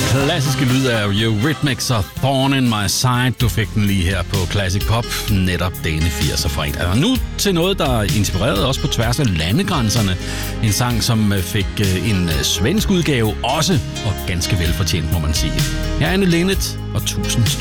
klassiske lyd af Eurythmics og Thorn in My Side. Du fik den lige her på Classic Pop, netop denne 80'er fredag. Og nu til noget, der inspirerede os på tværs af landegrænserne. En sang, som fik en svensk udgave også, og ganske velfortjent, må man sige. Her er Anne Linnet, og tusind